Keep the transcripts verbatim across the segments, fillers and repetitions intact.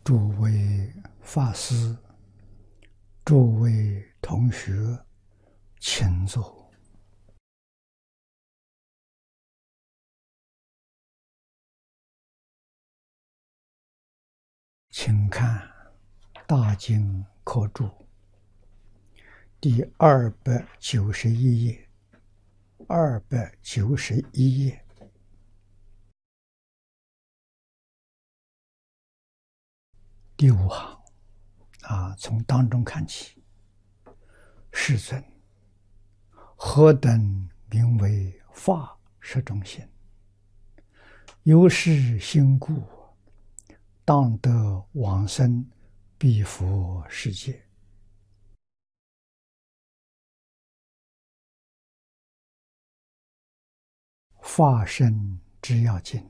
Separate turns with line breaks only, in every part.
诸位法师、诸位同学，请坐。请看《大经科注》第二百九十一页，二百九十一页。第五行啊，从当中看起。世尊，何等名为法实中心？由是心故，当得往生彼佛世界。法身之要紧，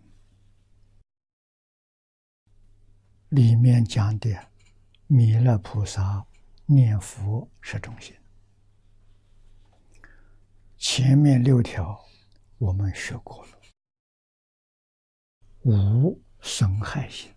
里面讲的弥勒菩萨念佛实中心。前面六条我们学过了，无损害心，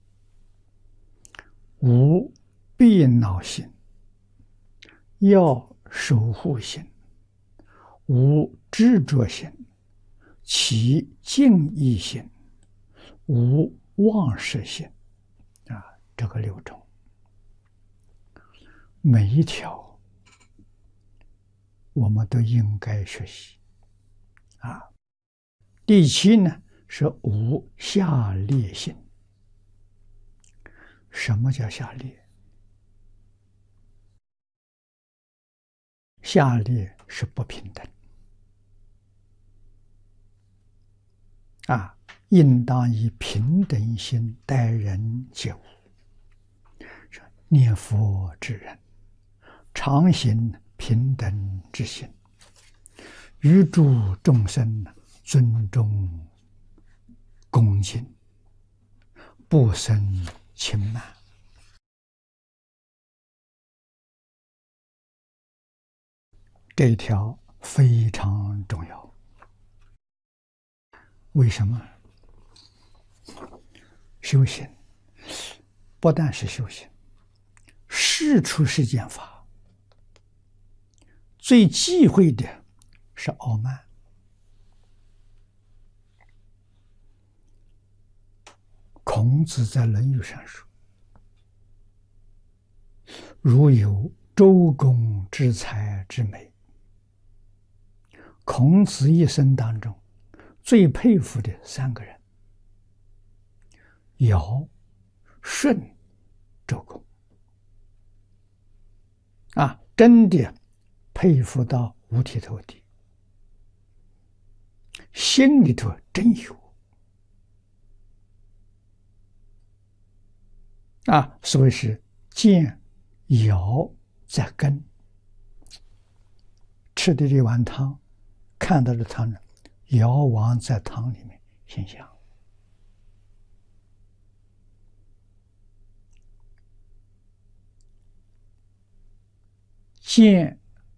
无避恼心，要守护心，无执着心，起敬意心，无忘失心啊，这个六种，每一条我们都应该学习啊。第七呢是无下劣心。什么叫下劣？下劣是不平等啊，应当以平等心待人接物。念佛之人，常行平等之心，于诸众生尊重恭敬，不生轻慢。这一条非常重要。为什么？修行不但是修行，事出世间法最忌讳的是傲慢。孔子在《论语》上说：“如有周公之才之美。”孔子一生当中最佩服的三个人：尧、舜、周公。啊，真的佩服到五体投地，心里头真有。啊，所谓是见尧在羹，吃的这碗汤，看到的汤呢，尧王在汤里面形象。见